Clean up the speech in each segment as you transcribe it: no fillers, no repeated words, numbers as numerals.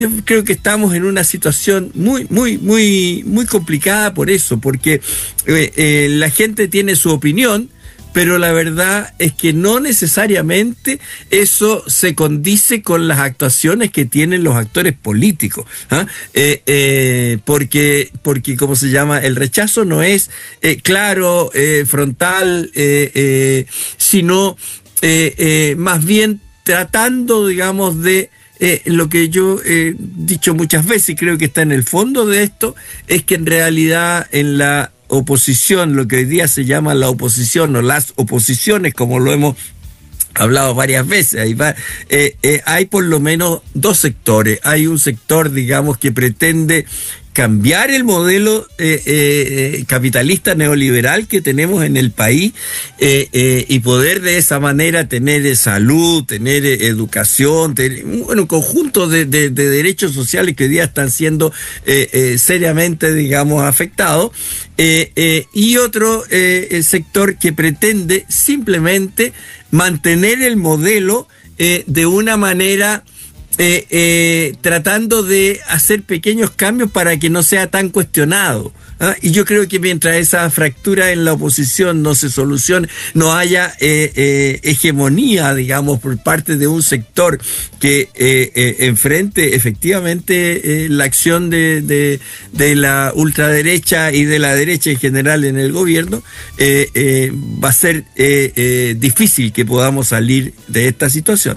Yo creo que estamos en una situación muy complicada por eso, porque la gente tiene su opinión, pero la verdad es que no necesariamente eso se condice con las actuaciones que tienen los actores políticos, ¿ah? Porque ¿cómo se llama? El rechazo no es claro, frontal, sino más bien tratando, digamos, de lo que yo he dicho muchas veces, y creo que está en el fondo de esto, es que en realidad en la oposición, lo que hoy día se llama la oposición o las oposiciones, como lo hemos hablado varias veces, hay por lo menos dos sectores. Hay un sector, digamos, que pretende cambiar el modelo capitalista neoliberal que tenemos en el país y poder de esa manera tener salud, tener educación, tener un conjunto de derechos sociales que hoy día están siendo seriamente, digamos, afectados, y otro sector que pretende simplemente mantener el modelo de una manera tratando de hacer pequeños cambios para que no sea tan cuestionado, ¿ah? Y yo creo que mientras esa fractura en la oposición no se solucione, no haya hegemonía, digamos, por parte de un sector que enfrente efectivamente la acción de la ultraderecha y de la derecha en general en el gobierno, va a ser difícil que podamos salir de esta situación.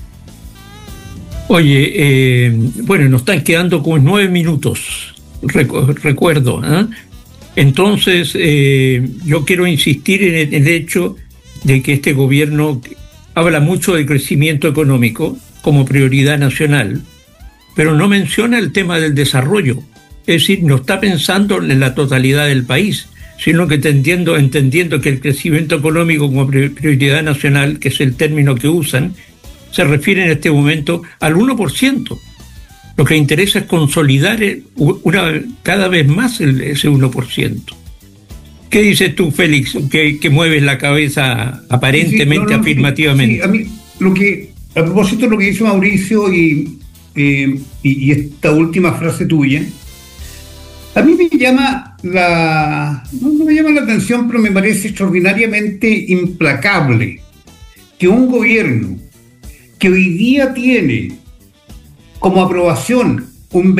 Oye, bueno, nos están quedando como 9 minutos, recuerdo, ¿eh? Entonces, yo quiero insistir en el hecho de que este gobierno habla mucho del crecimiento económico como prioridad nacional, pero no menciona el tema del desarrollo. Es decir, no está pensando en la totalidad del país, sino que entendiendo que el crecimiento económico como prioridad nacional, que es el término que usan, se refiere en este momento al 1%. Lo que interesa es consolidar cada vez más ese 1%. ¿Qué dices tú, Félix, que mueves la cabeza aparentemente afirmativamente? Sí, a mí, a propósito de lo que dice Mauricio y esta última frase tuya, a mí me llama no me llama la atención, pero me parece extraordinariamente implacable que un gobierno que hoy día tiene como aprobación un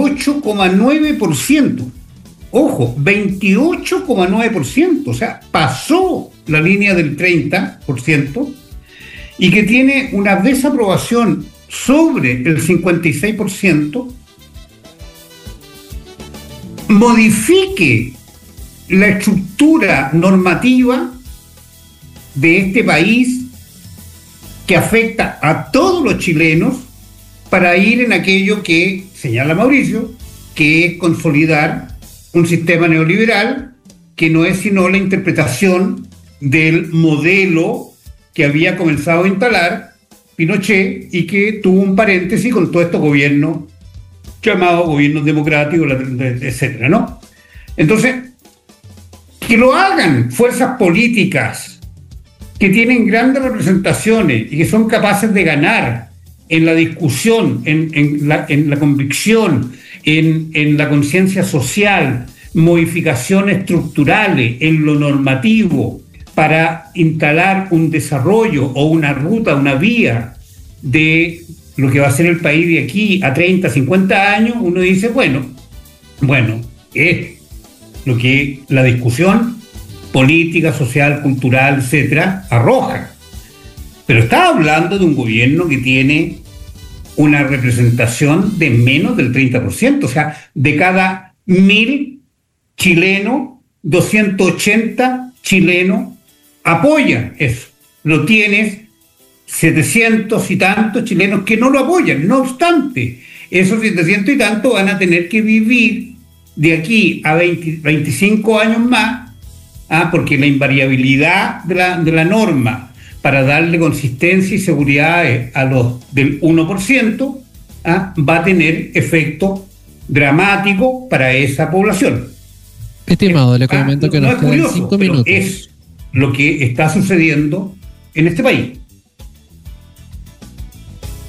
28,9%, ojo, 28,9%, o sea, pasó la línea del 30%, y que tiene una desaprobación sobre el 56%, modifique la estructura normativa de este país que afecta a todos los chilenos para ir en aquello que señala Mauricio, que es consolidar un sistema neoliberal que no es sino la interpretación del modelo que había comenzado a instalar Pinochet y que tuvo un paréntesis con todos estos gobiernos llamados gobiernos democráticos, etcétera, ¿no? Entonces, que lo hagan fuerzas políticas que tienen grandes representaciones y que son capaces de ganar en la discusión, en la convicción, en la conciencia social, modificaciones estructurales en lo normativo para instalar un desarrollo o una ruta, una vía de lo que va a ser el país de aquí a 30, 50 años, uno dice, bueno, es lo que la discusión política, social, cultural, etcétera, arroja. Pero está hablando de un gobierno que tiene una representación de menos del 30%, o sea, de cada 1.000 chilenos, 280 chilenos apoyan eso. Lo tienes 700 y tantos chilenos que no lo apoyan. No obstante, esos 700 y tantos van a tener que vivir de aquí a 25 años más, porque la invariabilidad de la norma para darle consistencia y seguridad a los del 1%, va a tener efecto dramático para esa población. Estimado, le comento que nos quedan 5 minutos. Es lo que está sucediendo en este país.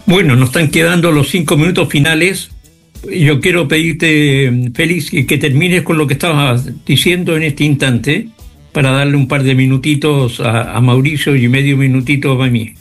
Bueno, nos están quedando los 5 minutos finales. Yo quiero pedirte, Félix, que termines con lo que estabas diciendo en este instante, para darle un par de minutitos a Mauricio y medio minutito a mí.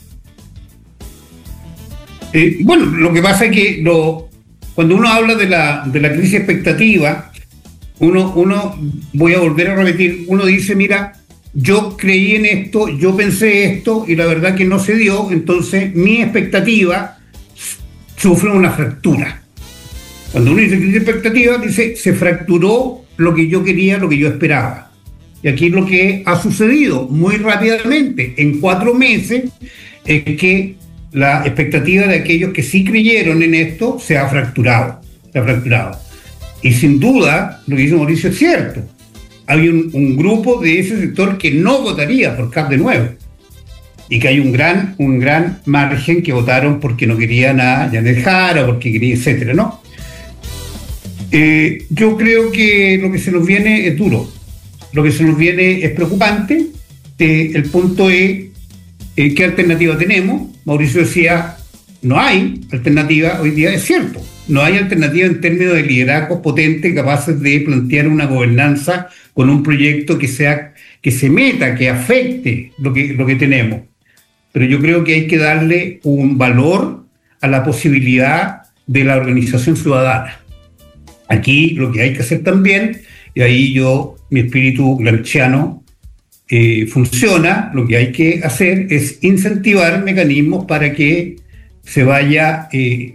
Bueno, lo que pasa es que cuando uno habla de la crisis expectativa, uno, voy a volver a repetir, uno dice, mira, yo creí en esto, yo pensé esto, y la verdad que no se dio, entonces mi expectativa sufre una fractura. Cuando uno dice crisis expectativa, dice, se fracturó lo que yo quería, lo que yo esperaba. Y aquí lo que ha sucedido muy rápidamente, en 4 meses, es que la expectativa de aquellos que sí creyeron en esto se ha fracturado. Y sin duda, lo que dice Mauricio es cierto. Hay un grupo de ese sector que no votaría por CAP de nuevo. Y que hay un gran margen que votaron porque no querían a Janet Jara, porque querían, etcétera, ¿no? Yo creo que lo que se nos viene es duro. Lo que se nos viene es preocupante. El punto es ¿qué alternativa tenemos? Mauricio decía, no hay alternativa hoy día, es cierto. No hay alternativa en términos de liderazgos potentes capaces de plantear una gobernanza con un proyecto que se meta, que afecte lo que tenemos. Pero yo creo que hay que darle un valor a la posibilidad de la organización ciudadana. Aquí lo que hay que hacer también, y ahí mi espíritu gramsciano funciona, lo que hay que hacer es incentivar mecanismos para que se vaya,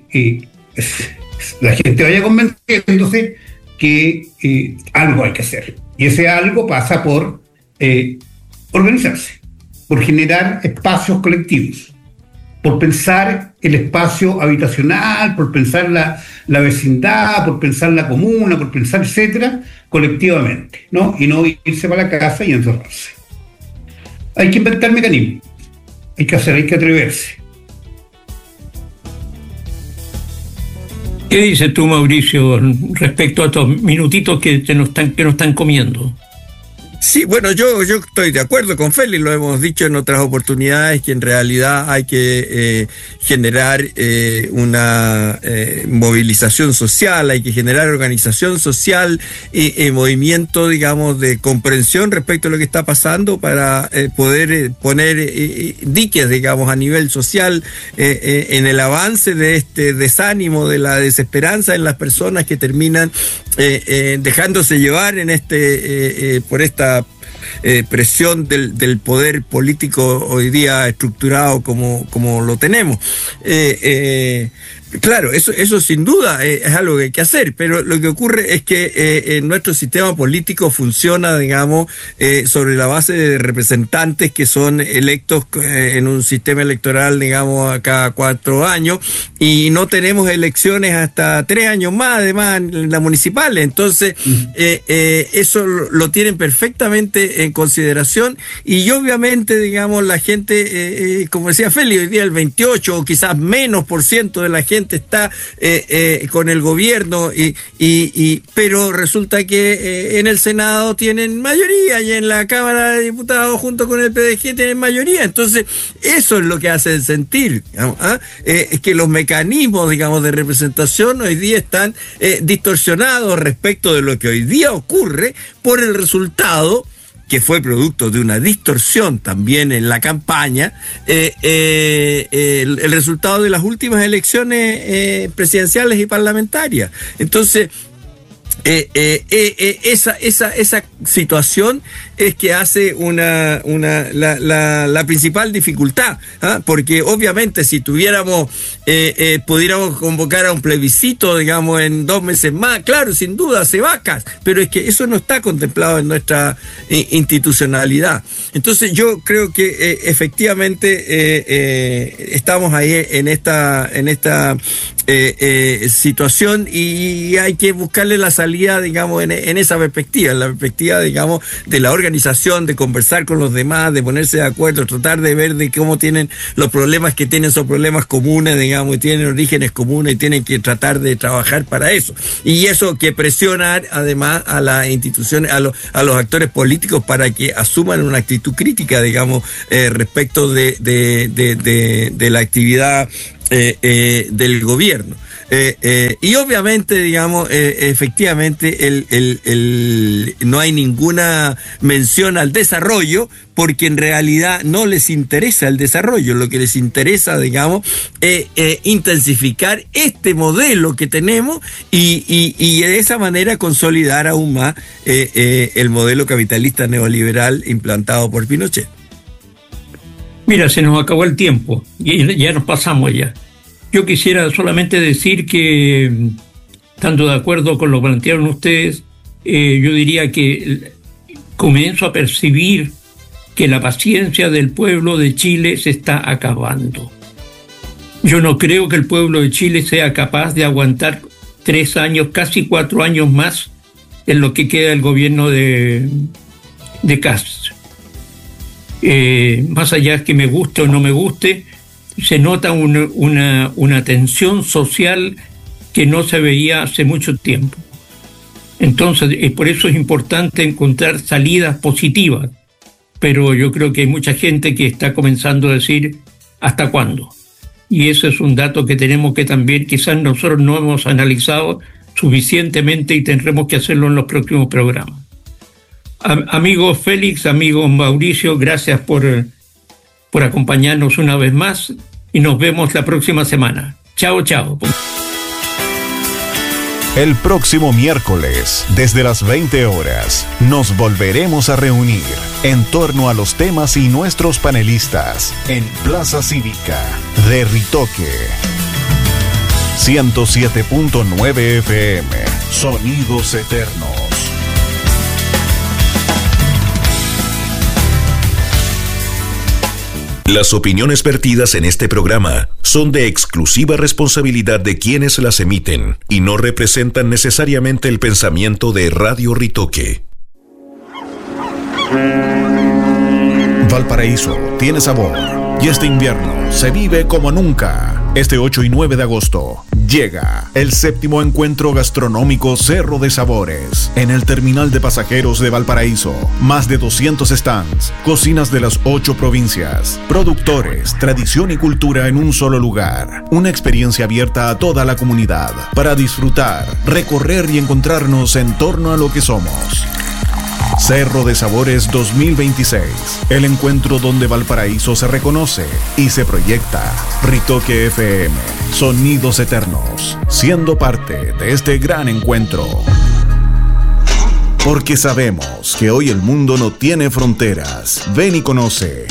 la gente vaya convenciéndose que algo hay que hacer. Y ese algo pasa por organizarse, por generar espacios colectivos, por pensar el espacio habitacional, por pensar la vecindad, por pensar la comuna, por pensar, etcétera, colectivamente, ¿no? Y no irse para la casa y encerrarse. Hay que inventar mecanismos, hay que atreverse. ¿Qué dices tú, Mauricio, respecto a estos minutitos que nos están comiendo? Sí, bueno, yo estoy de acuerdo con Félix, lo hemos dicho en otras oportunidades, que en realidad hay que generar una movilización social, hay que generar organización social y movimiento, digamos, de comprensión respecto a lo que está pasando para poder poner diques, digamos, a nivel social en el avance de este desánimo, de la desesperanza en las personas que terminan dejándose llevar en por esta presión del poder político hoy día estructurado como lo tenemos. Claro, eso sin duda es algo que hay que hacer, pero lo que ocurre es que nuestro sistema político funciona, digamos, sobre la base de representantes que son electos en un sistema electoral, digamos, a cada 4 años, y no tenemos elecciones hasta 3 años más, además, en las municipales. Entonces, eso lo tienen perfectamente en consideración, y obviamente, digamos, la gente, como decía Félix, hoy día el 28 o quizás menos % de la gente está con el gobierno, pero resulta que en el Senado tienen mayoría y en la Cámara de Diputados junto con el PDG tienen mayoría. Entonces eso es lo que hace sentir, digamos, es que los mecanismos, digamos, de representación hoy día están distorsionados respecto de lo que hoy día ocurre por el resultado que fue producto de una distorsión también en la campaña, el resultado de las últimas elecciones presidenciales y parlamentarias. Entonces, esa situación es que hace la principal dificultad, porque obviamente si pudiéramos convocar a un plebiscito, digamos, en 2 meses más, claro, sin duda se vaca, pero es que eso no está contemplado en nuestra institucionalidad. Entonces yo creo que efectivamente estamos ahí en esta situación, y hay que buscarle la salida, digamos, en esa perspectiva, en la perspectiva, digamos, de la organización, de conversar con los demás, de ponerse de acuerdo, tratar de ver de cómo tienen los problemas que tienen, son problemas comunes, digamos, y tienen orígenes comunes, y tienen que tratar de trabajar para eso. Y eso que presionar además a las instituciones, a los actores políticos para que asuman una actitud crítica, digamos, respecto de la actividad del gobierno. Y obviamente, digamos, efectivamente no hay ninguna mención al desarrollo, porque en realidad no les interesa el desarrollo. Lo que les interesa, digamos, es intensificar este modelo que tenemos y de esa manera consolidar aún más el modelo capitalista neoliberal implantado por Pinochet. Mira, se nos acabó el tiempo y ya nos pasamos ya. Yo quisiera solamente decir que, estando de acuerdo con lo que plantearon ustedes, yo diría que comienzo a percibir que la paciencia del pueblo de Chile se está acabando. Yo no creo que el pueblo de Chile sea capaz de aguantar 3 años, casi 4 años más en lo que queda del gobierno de Kast. Más allá de que me guste o no me guste, se nota una tensión social que no se veía hace mucho tiempo. Entonces, por eso es importante encontrar salidas positivas. Pero yo creo que hay mucha gente que está comenzando a decir ¿hasta cuándo? Y eso es un dato que tenemos que también, quizás nosotros no hemos analizado suficientemente y tendremos que hacerlo en los próximos programas. Amigos Félix, amigos Mauricio, gracias por acompañarnos una vez más y nos vemos la próxima semana. Chao, chao. El próximo miércoles, desde las 20 horas, nos volveremos a reunir en torno a los temas y nuestros panelistas en Plaza Cívica de Ritoque. 107.9 FM, Sonidos Eternos. Las opiniones vertidas en este programa son de exclusiva responsabilidad de quienes las emiten y no representan necesariamente el pensamiento de Radio Ritoque. Valparaíso tiene sabor y este invierno se vive como nunca. Este 8 y 9 de agosto llega el 7º encuentro gastronómico Cerro de Sabores en el terminal de pasajeros de Valparaíso. Más de 200 stands, cocinas de las 8 provincias, productores, tradición y cultura en un solo lugar. Una experiencia abierta a toda la comunidad para disfrutar, recorrer y encontrarnos en torno a lo que somos. Cerro de Sabores 2026, el encuentro donde Valparaíso se reconoce y se proyecta. Ritoque FM, Sonidos Eternos, siendo parte de este gran encuentro. Porque sabemos que hoy el mundo no tiene fronteras. Ven y conoce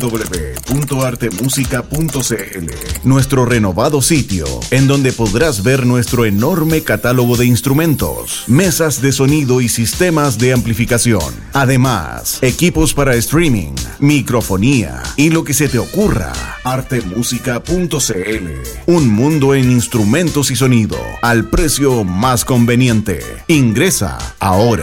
www.artemusica.cl, nuestro renovado sitio, en donde podrás ver nuestro enorme catálogo de instrumentos, mesas de sonido y sistemas de amplificación. Además, equipos para streaming, microfonía y lo que se te ocurra. Artemusica.cl, un mundo en instrumentos y sonido al precio más conveniente. Ingresa ahora.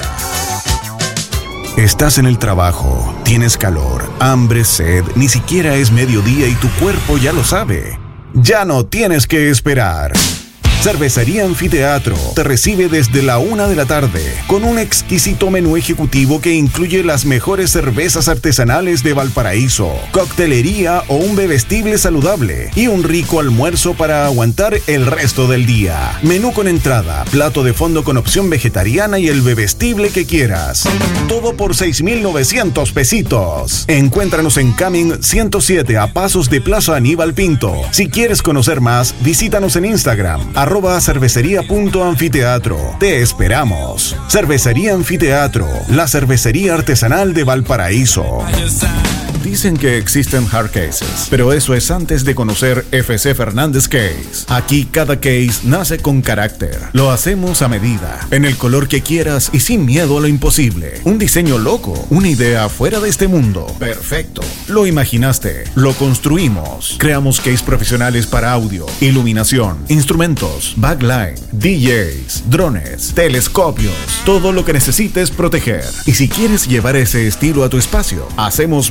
Estás en el trabajo, tienes calor, hambre, sed, ni siquiera es mediodía y tu cuerpo ya lo sabe. Ya no tienes que esperar. Cervecería Anfiteatro te recibe desde la 1 de la tarde con un exquisito menú ejecutivo que incluye las mejores cervezas artesanales de Valparaíso, coctelería o un bebestible saludable y un rico almuerzo para aguantar el resto del día. Menú con entrada, plato de fondo con opción vegetariana y el bebestible que quieras. Todo por 6,900 pesitos. Encuéntranos en Camin 107 a pasos de Plaza Aníbal Pinto. Si quieres conocer más, visítanos en Instagram, @cervecería.anfiteatro. Te esperamos. Cervecería Anfiteatro, la cervecería artesanal de Valparaíso. Dicen que existen hard cases, pero eso es antes de conocer FC Fernández Case. Aquí cada case nace con carácter. Lo hacemos a medida, en el color que quieras y sin miedo a lo imposible. Un diseño loco, una idea fuera de este mundo. Perfecto. Lo imaginaste, lo construimos. Creamos case profesionales para audio, iluminación, instrumentos, backline, DJs, drones, telescopios, todo lo que necesites proteger. Y si quieres llevar ese estilo a tu espacio, hacemos muebles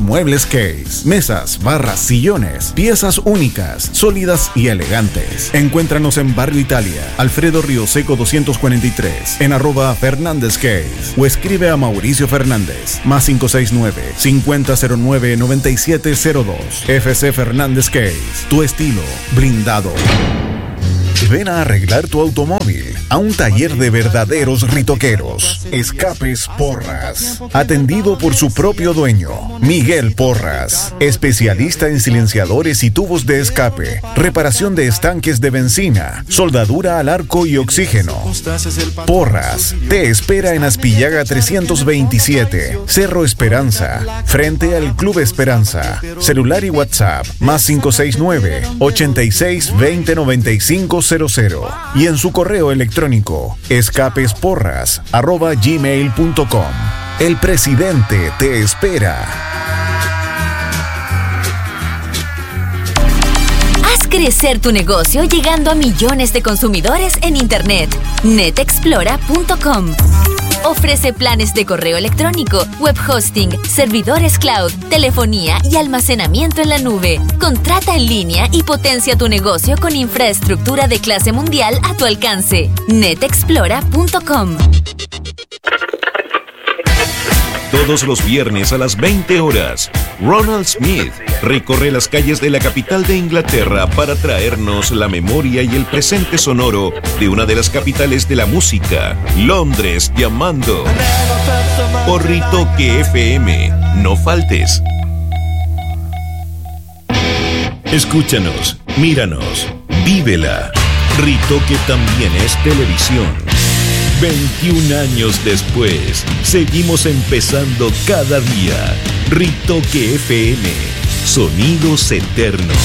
Fernández Case. Mesas, barras, sillones, piezas únicas, sólidas y elegantes. Encuéntranos en Barrio Italia, Alfredo Río Seco 243, en @Fernández Case, o escribe a Mauricio Fernández, +569 5009 9702. FC Fernández Case, tu estilo blindado. Ven a arreglar tu automóvil a un taller de verdaderos ritoqueros. Escapes Porras. Atendido por su propio dueño, Miguel Porras. Especialista en silenciadores y tubos de escape, reparación de estanques de benzina, soldadura al arco y oxígeno. Porras te espera en Aspillaga 327, Cerro Esperanza, frente al Club Esperanza. Celular y WhatsApp, +569 86 20 95 00, y en su correo electrónico escapesporras@gmail.com. El presidente te espera. Haz crecer tu negocio llegando a millones de consumidores en Internet. netexplora.com ofrece planes de correo electrónico, web hosting, servidores cloud, telefonía y almacenamiento en la nube. Contrata en línea y potencia tu negocio con infraestructura de clase mundial a tu alcance. netexplora.com. Todos los viernes a las 20 horas, Ronald Smith recorre las calles de la capital de Inglaterra para traernos la memoria y el presente sonoro de una de las capitales de la música, Londres llamando. Por Ritoque FM, no faltes. Escúchanos, míranos, vívela. Ritoque también es televisión. 21 años después, seguimos empezando cada día. Ritoque FM, sonidos eternos.